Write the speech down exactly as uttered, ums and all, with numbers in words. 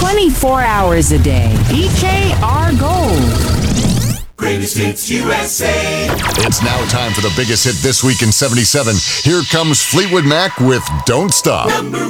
twenty-four hours a day. E K R Gold. Greatest Hits U S A. It's now time for the biggest hit this week in seventy-seven. Here comes Fleetwood Mac with Don't Stop. Number